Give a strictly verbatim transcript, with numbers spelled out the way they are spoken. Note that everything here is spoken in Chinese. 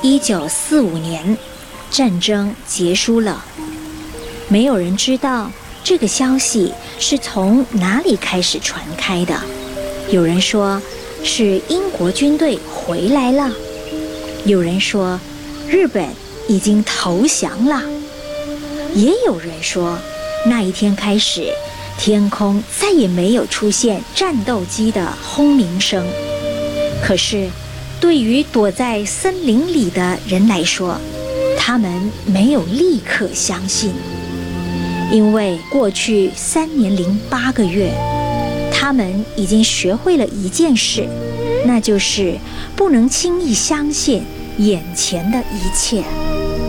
一九四五年，战争结束了。没有人知道这个消息是从哪里开始传开的。有人说是英国军队回来了，有人说日本已经投降了，也有人说那一天开始，天空再也没有出现战斗机的轰鸣声。可是对于躲在森林里的人来说，他们没有立刻相信，因为过去三年零八个月，他们已经学会了一件事，那就是不能轻易相信眼前的一切。